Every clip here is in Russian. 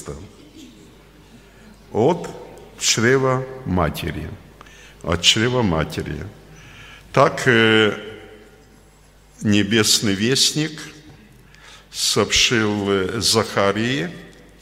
просто. От чрева матери. От чрева матери. Так небесный вестник сообщил Захарии,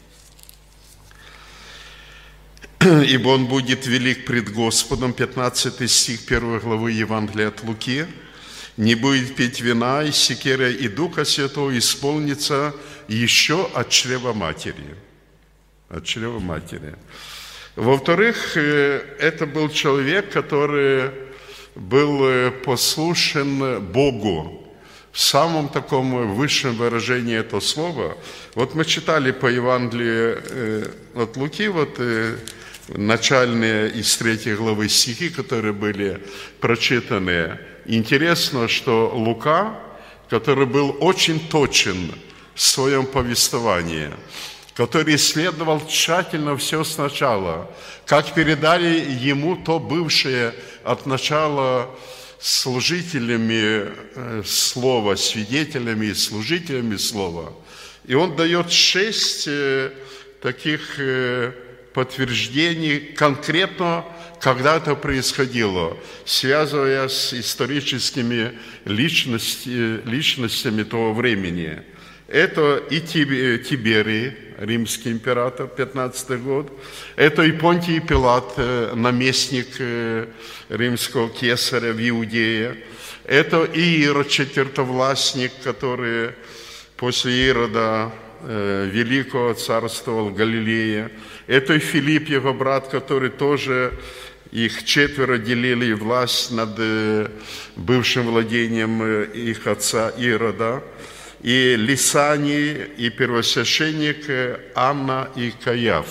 ибо он будет велик пред Господом, 15 стих 1 главы Евангелия от Луки, не будет пить вина, и секера, и Духа Святого исполнится еще от чрева матери. От чрева матери. Во-вторых, это был человек, который был послушен Богу. В самом таком высшем выражении этого слова. Вот мы читали по Евангелию от Луки, начальные из 3 главы стихи, которые были прочитаны. Интересно, что Лука, который был очень точен в своем повествовании, который исследовал тщательно все сначала, как передали ему то бывшее от начала служителями слова, свидетелями и служителями слова. И он дает 6 таких подтверждений конкретно, когда это происходило, связывая с историческими личностями того времени. Это и Тиберий, римский император, 15 год. Это и Понтий Пилат, наместник римского кесаря в Иудее. Это и Ирод, четвертовластник, который после Ирода Великого царствовал в Галилее. Это и Филипп, его брат, который тоже, их 4 делили власть над бывшим владением их отца Ирода. И Лисаний, и первосвященник Анна и Каяф.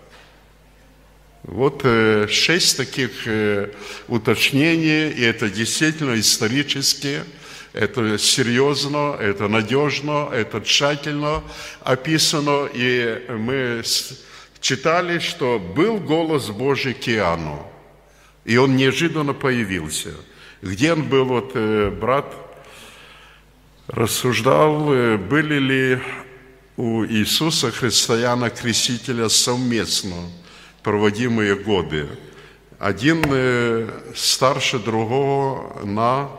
Вот 6 таких уточнений, и это действительно исторически, это серьезно, это надежно, это тщательно описано. И мы читали, что был голос Божий к Иоанну, и он неожиданно появился. Где он был, брат рассуждал, были ли у Иисуса Христа и Иоанна Крестителя совместно проводимые годы. Один старше другого на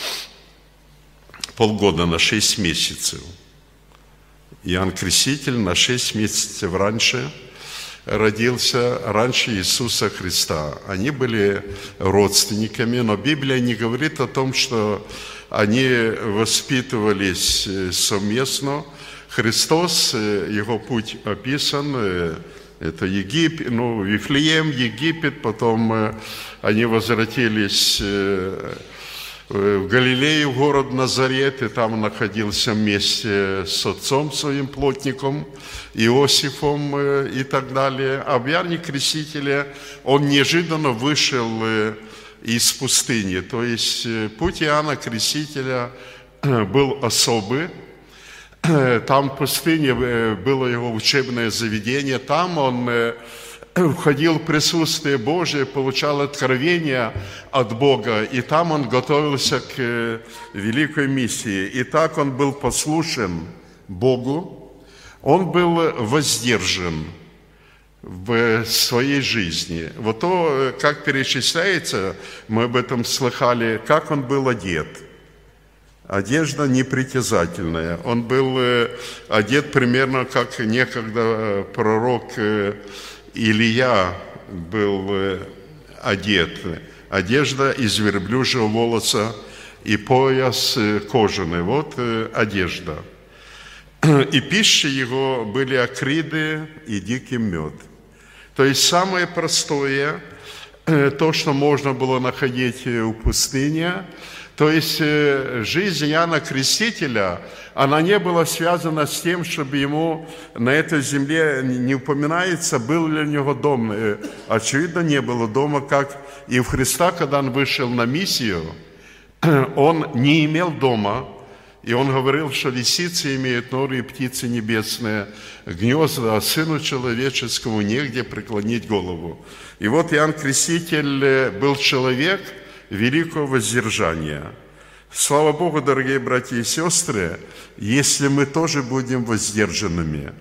полгода, на 6 месяцев. Иоанн Креститель на 6 месяцев раньше родился, раньше Иисуса Христа. Они были родственниками, но Библия не говорит о том, что они воспитывались совместно. Христос, его путь описан, это Египет, Вифлеем, Египет, потом они возвратились в Галилею, в город Назарет, и там находился вместе с отцом своим плотником, Иосифом и так далее. А в Иоанне Крестителе он неожиданно вышел из пустыни. То есть путь Иоанна Крестителя был особый. Там в пустыне было его учебное заведение. Там он входил в присутствие Божие, получал откровения от Бога. И там он готовился к великой миссии. И так он был послушен Богу. Он был воздержан в своей жизни. Вот то, как перечисляется, мы об этом слыхали, как он был одет. Одежда непритязательная. Он был одет примерно как некогда пророк Илия был одет. Одежда из верблюжьего волоса и пояс кожаный. Вот одежда. И пищей его были акриды и дикий мед. То есть самое простое, то, что можно было находить в пустыне. То есть жизнь Иоанна Крестителя, она не была связана с тем, чтобы ему на этой земле, не упоминается, был ли у него дом. Очевидно, не было дома, как и у Христа, когда он вышел на миссию, он не имел дома. И он говорил, что лисицы имеют норы и птицы небесные, гнезда, а сыну человеческому негде преклонить голову. И вот Иоанн Креститель был человек великого воздержания. Слава Богу, дорогие братья и сестры, если мы тоже будем воздержанными.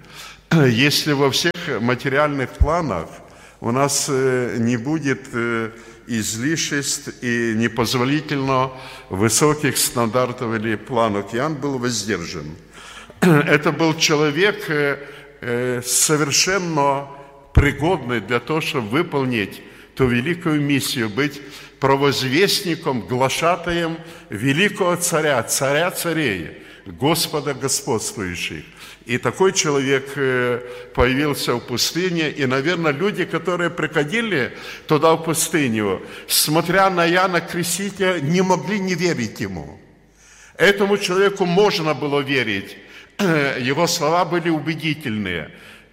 Если во всех материальных планах у нас не будет излишеств и непозволительно высоких стандартов или планов, Иоанн был воздержан. Это был человек совершенно пригодный для того, чтобы выполнить ту великую миссию, быть провозвестником, глашатаем великого царя, царя царей, Господа господствующих. И такой человек появился в пустыне, и, наверное, люди, которые приходили туда, в пустыню, смотря на Иоанна Крестителя, не могли не верить ему. Этому человеку можно было верить. Его слова были убедительные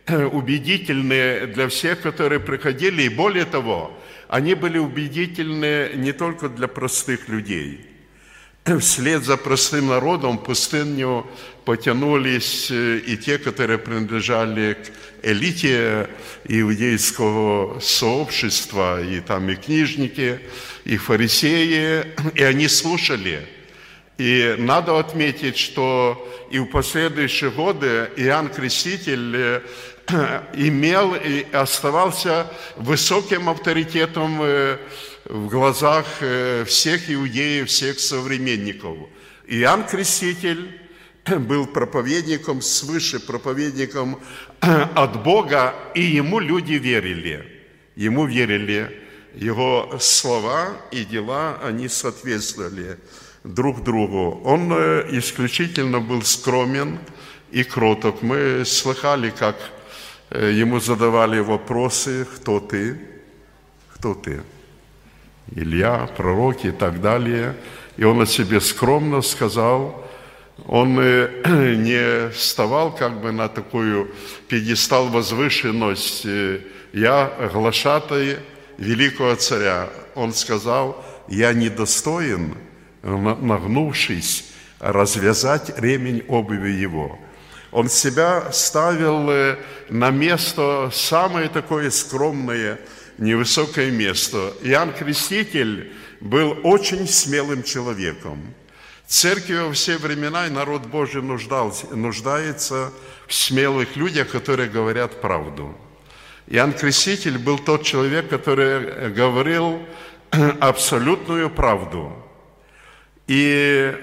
для всех, которые приходили, и более того, они были убедительны не только для простых людей. Вслед за простым народом в пустыню потянулись и те, которые принадлежали к элите иудейского сообщества, и там и книжники, и фарисеи, и они слушали. И надо отметить, что и в последующие годы Иоанн Креститель имел и оставался высоким авторитетом в глазах всех иудеев, всех современников. Иоанн Креститель был проповедником свыше, проповедником от Бога, и ему люди верили. Ему верили. Его слова и дела, они соответствовали друг другу. Он исключительно был скромен и кроток. Мы слыхали, как ему задавали вопросы: кто ты? Кто ты? Илья, пророк и так далее. И он о себе скромно сказал. Он не вставал как бы на такую пьедестал возвышенности. Я глашатай великого царя. Он сказал: я недостоин, нагнувшись, развязать ремень обуви его. Он себя ставил на место, самое такое скромное, невысокое место. Иоанн Креститель был очень смелым человеком. Церковь во все времена и народ Божий нуждается в смелых людях, которые говорят правду. Иоанн Креститель был тот человек, который говорил абсолютную правду. И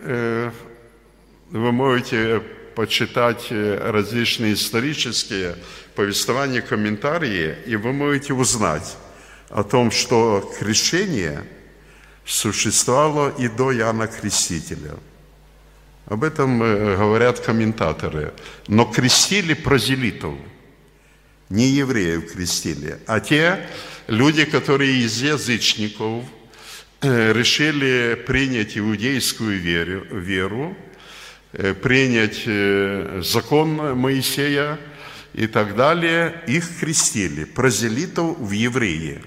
вы можете почитать различные исторические повествования, комментарии, и вы можете узнать о том, что крещение существовало и до Иоанна Крестителя. Об этом говорят комментаторы. Но крестили прозелитов, не евреев крестили, а те люди, которые из язычников решили принять иудейскую веру, принять закон Моисея и так далее, их крестили, прозелитов в евреи.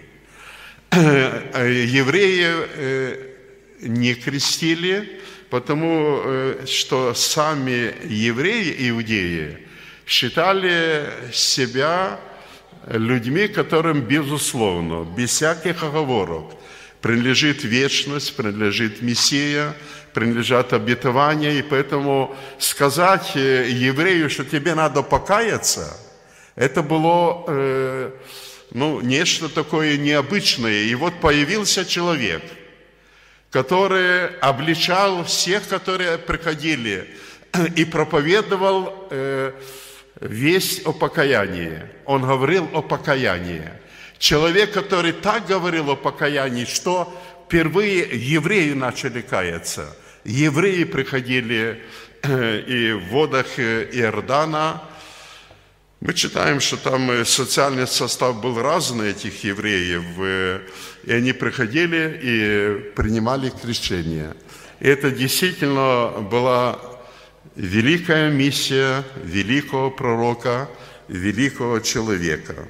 Евреи не крестили, потому что сами евреи, иудеи, считали себя людьми, которым, безусловно, без всяких оговорок, принадлежит вечность, принадлежит Мессия, принадлежат обетования, и поэтому сказать еврею, что тебе надо покаяться, это было нечто такое необычное. И вот появился человек, который обличал всех, которые приходили, и проповедовал весть о покаянии. Он говорил о покаянии. Человек, который так говорил о покаянии, что впервые евреи начали каяться. Евреи приходили и в водах Иордана. Мы читаем, что там социальный состав был разный этих евреев, и они приходили и принимали крещение. И это действительно была великая миссия великого пророка, великого человека.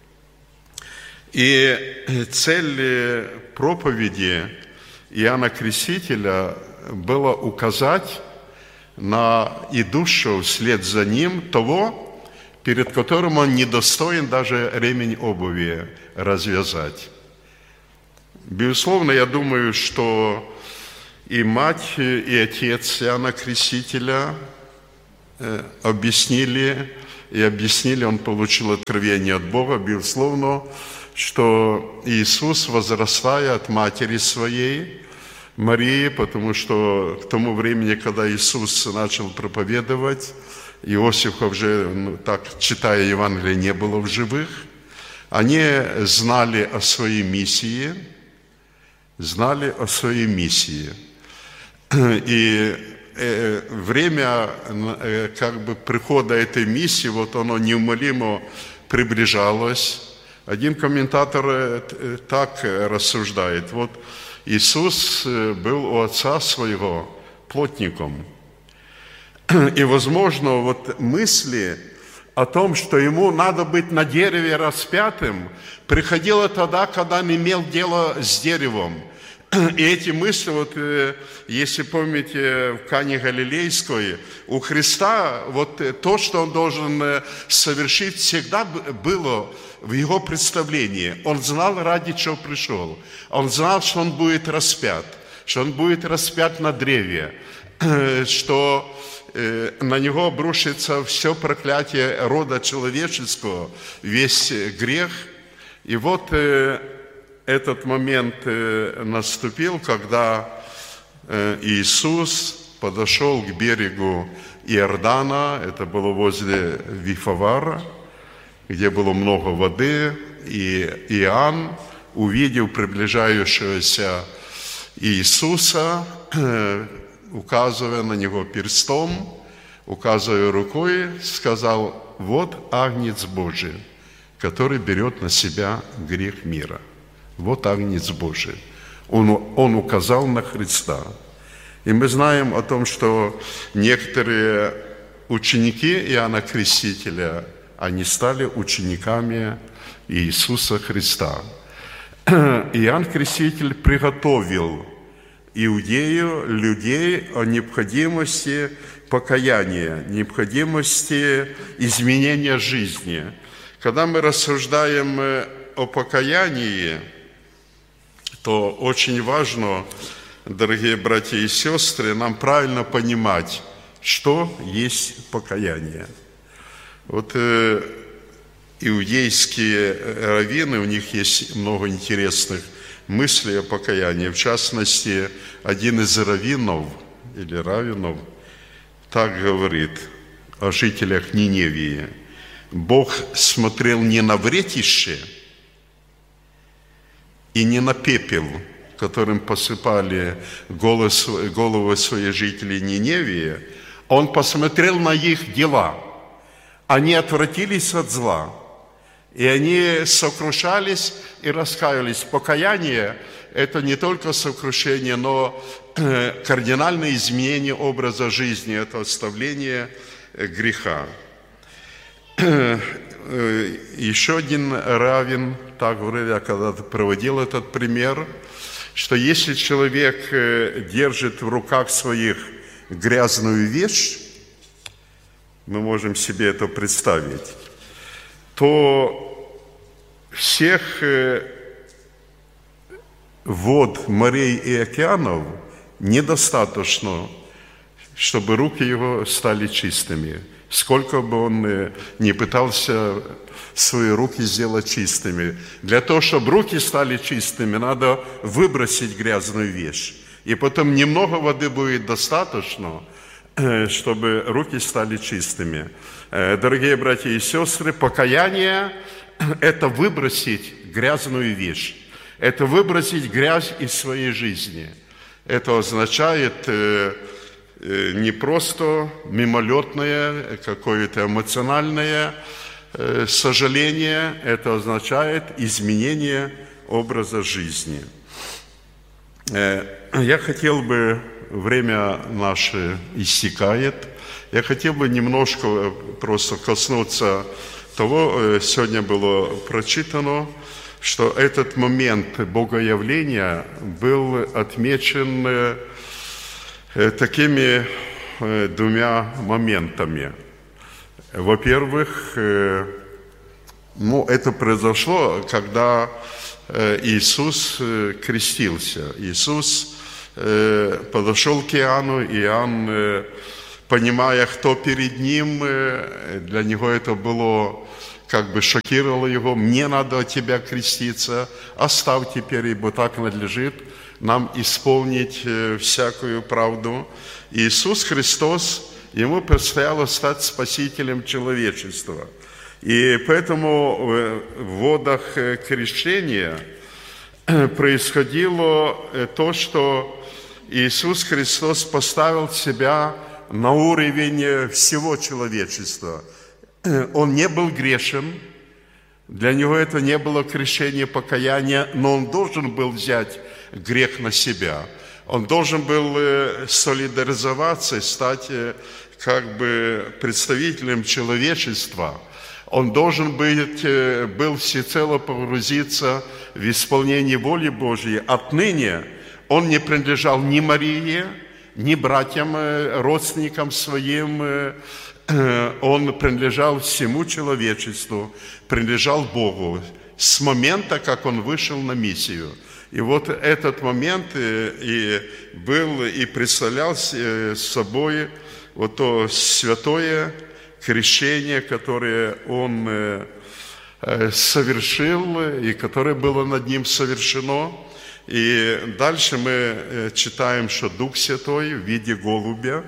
И цель проповеди Иоанна Крестителя было указать на идущего вслед за ним того, перед которым он недостоин даже ремень обуви развязать. Безусловно, я думаю, что и мать, и отец Иоанна Крестителя объяснили и объяснили, он получил откровение от Бога, безусловно, что Иисус, возрастая от матери своей, Марии, потому что к тому времени, когда Иисус начал проповедовать, Иосифа уже, так читая Евангелие, не было в живых. Они знали о своей миссии, И время как бы прихода этой миссии, вот оно неумолимо приближалось. Один комментатор так рассуждает. Вот Иисус был у Отца Своего плотником. И, возможно, вот мысли о том, что ему надо быть на дереве распятым, приходило тогда, когда он имел дело с деревом. И эти мысли, вот, если помните, в Кане Галилейской, у Христа вот то, что он должен совершить, всегда было в его представлении. Он знал, ради чего пришел. Он знал, что он будет распят, на древе, что на него обрушится все проклятие рода человеческого, весь грех. И вот этот момент наступил, когда Иисус подошел к берегу Иордана, это было возле Вифавара, где было много воды, и Иоанн, увидев приближающегося Иисуса, указывая на него перстом, указывая рукой, сказал: «Вот Агнец Божий, который берет на себя грех мира». Вот Агнец Божий. Он указал на Христа. И мы знаем о том, что некоторые ученики Иоанна Крестителя, они стали учениками Иисуса Христа. Иоанн Креститель приготовил иудею людей о необходимости покаяния, необходимости изменения жизни. Когда мы рассуждаем о покаянии, то очень важно, дорогие братья и сестры, нам правильно понимать, что есть покаяние. Вот иудейские раввины, у них есть много интересных мыслей о покаянии. В частности, один из раввинов так говорит о жителях Ниневии: Бог смотрел не на вретище и не на пепел, которым посыпали головы своих жителей Ниневии, Он посмотрел на их дела. Они отвратились от зла, и они сокрушались и раскаивались. Покаяние – это не только сокрушение, но кардинальное изменение образа жизни, это оставление греха. Еще один раввин так говорил, я когда-то проводил этот пример, что если человек держит в руках своих грязную вещь, мы можем себе это представить, то всех вод, морей и океанов недостаточно, чтобы руки его стали чистыми. Сколько бы он ни пытался свои руки сделать чистыми. Для того, чтобы руки стали чистыми, надо выбросить грязную вещь. И потом немного воды будет достаточно, чтобы руки стали чистыми. Дорогие братья и сестры, покаяние – это выбросить грязную вещь. Это выбросить грязь из своей жизни. Это означает не просто мимолетное, какое-то эмоциональное сожаление, это означает изменение образа жизни. Я хотел бы, время наше истекает, я хотел бы немножко просто коснуться того, сегодня было прочитано, что этот момент богоявления был отмечен такими двумя моментами. Во-первых, это произошло, когда Иисус крестился. Иисус подошел к Иоанну, Иоанн понимая, кто перед ним, для него это было, как бы шокировало его. Мне надо от тебя креститься, оставь теперь, ибо так надлежит нам исполнить всякую правду. Иисус Христос, Ему предстояло стать спасителем человечества. И поэтому в водах крещения происходило то, что Иисус Христос поставил себя на уровень всего человечества. Он не был грешен, для Него это не было крещение покаяния, но Он должен был взять грех на себя. Он должен был солидаризоваться, стать как бы представителем человечества. Он должен был всецело погрузиться в исполнение воли Божьей. Отныне он не принадлежал ни Марии, ни братьям, родственникам своим. Он принадлежал всему человечеству, принадлежал Богу с момента, как он вышел на миссию. И вот этот момент и был, и представлял собой вот то святое крещение, которое он совершил, и которое было над ним совершено. И дальше мы читаем, что Дух Святой в виде голубя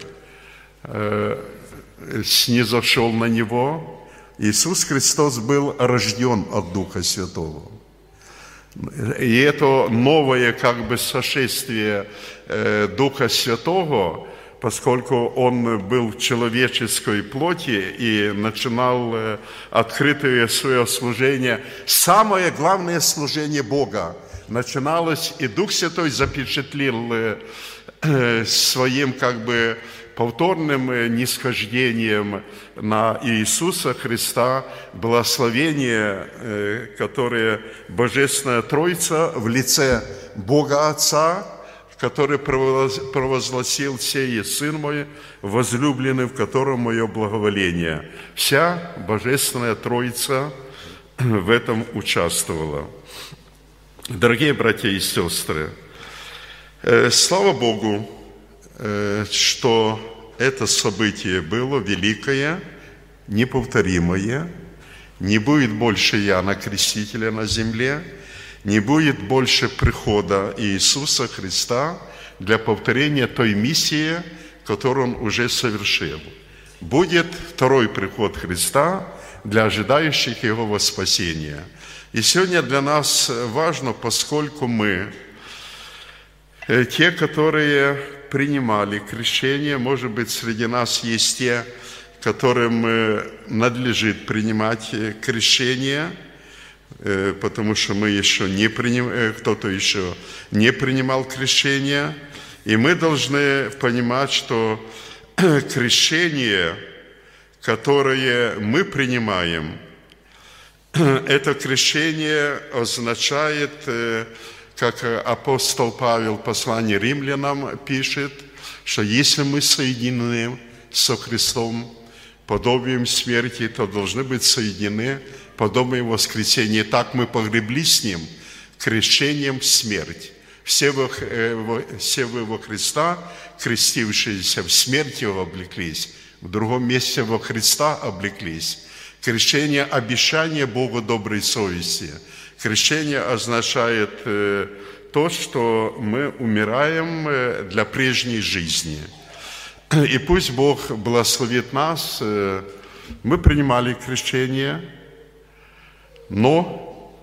снизошел на него. Иисус Христос был рожден от Духа Святого. И это новое как бы сошествие Духа Святого, поскольку Он был в человеческой плоти и начинал открытое свое служение. Самое главное служение Бога начиналось, и Дух Святой запечатлел своим как бы повторным нисхождением на Иисуса Христа благословение, которое Божественная Троица в лице Бога Отца, который провозгласил: «Сей Сын мой, возлюбленный, в котором мое благоволение». Вся Божественная Троица в этом участвовала. Дорогие братья и сестры, слава Богу, что это событие было великое, неповторимое. Не будет больше Иоанна Крестителя на земле, не будет больше прихода Иисуса Христа для повторения той миссии, которую Он уже совершил. Будет второй приход Христа для ожидающих Его во спасение. И сегодня для нас важно, поскольку мы, те, которые принимали крещение, может быть, среди нас есть те, которым надлежит принимать крещение, потому что мы еще не кто-то еще не принимал крещение. И мы должны понимать, что крещение, которое мы принимаем, это крещение означает, как апостол Павел в послании римлянам пишет, что если мы соединены со Христом подобием смерти, то должны быть соединены подобием воскресения. Так мы погребли с Ним крещением в смерть. Все вы во Христа, крестившиеся в смерть Его, облеклись, в другом месте во Христа облеклись. Крещение – обещание Богу доброй совести. Крещение означает то, что мы умираем для прежней жизни. И пусть Бог благословит нас. Мы принимали крещение, но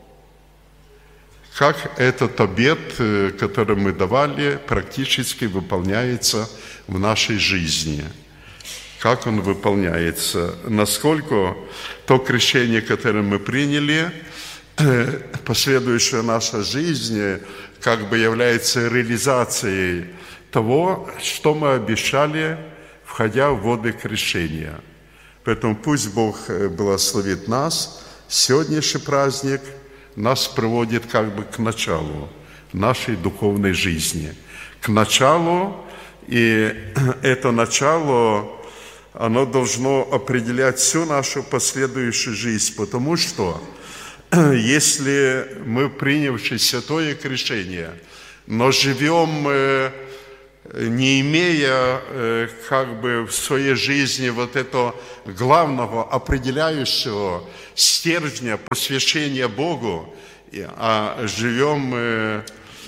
как этот обет, который мы давали, практически выполняется в нашей жизни. Как он выполняется? Насколько то крещение, которое мы приняли, последующая наша жизнь как бы является реализацией того, что мы обещали, входя в воды крещения. Поэтому пусть Бог благословит нас. Сегодняшний праздник нас приводит как бы к началу нашей духовной жизни. К началу, и это начало, оно должно определять всю нашу последующую жизнь, потому что если мы, принявши святое крещение, но живем не имея как бы в своей жизни вот этого главного определяющего стержня посвящения Богу, а живем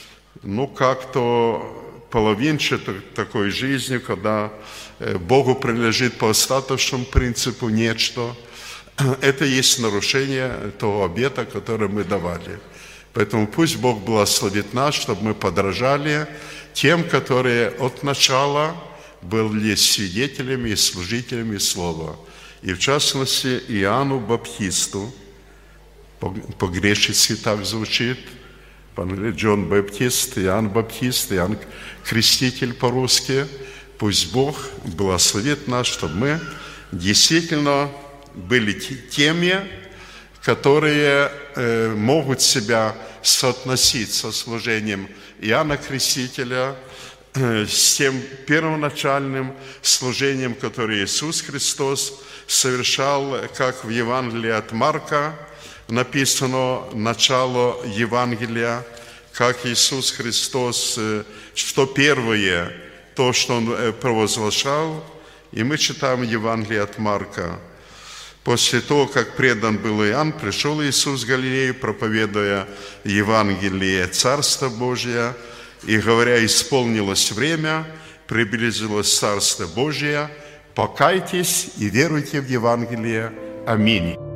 как-то половинчатой такой жизнью, когда Богу принадлежит по остаточному принципу нечто, это есть нарушение того обета, который мы давали. Поэтому пусть Бог благословит нас, чтобы мы подражали тем, которые от начала были свидетелями и служителями Слова. И в частности Иоанну Баптисту, по-гречески так звучит, Джон Баптист, Иоанн Баптист, Иоанн Креститель по-русски. Пусть Бог благословит нас, чтобы мы действительно были теми, которые могут себя соотносить со служением Иоанна Крестителя, с тем первоначальным служением, которое Иисус Христос совершал, как в Евангелии от Марка написано, начало Евангелия, как Иисус Христос, что первое, то, что Он провозглашал, и мы читаем Евангелие от Марка. После того, как предан был Иоанн, пришел Иисус в Галилею, проповедуя Евангелие Царства Божия, и говоря, исполнилось время, приблизилось Царство Божие, покайтесь и веруйте в Евангелие. Аминь.